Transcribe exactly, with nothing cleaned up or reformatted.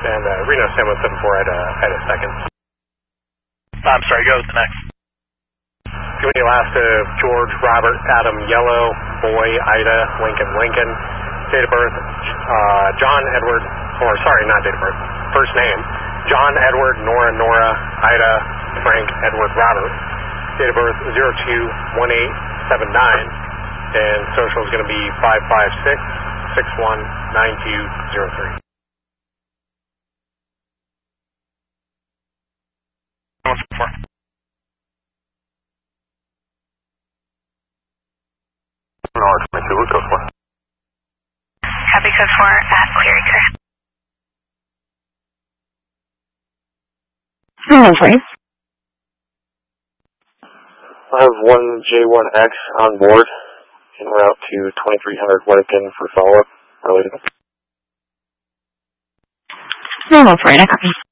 And uh, Reno San one seven four, I had a, I had a second. I'm sorry, go with the next. Give me last of George, Robert, Adam, Yellow, Boy, Ida, Lincoln, Lincoln. Date of birth, uh, John Edward, or sorry, not date of birth, first name, John Edward, Nora, Nora, Ida, Frank, Edward, Robert. Date of birth zero two one eight seven nine, and social is going to be five five six six one nine two zero three. Copy code four at Clear Acre. Hello, please. I have one J one X on board en route to twenty-three hundred Wedekind for follow-up related. Hello, Freight, I copy.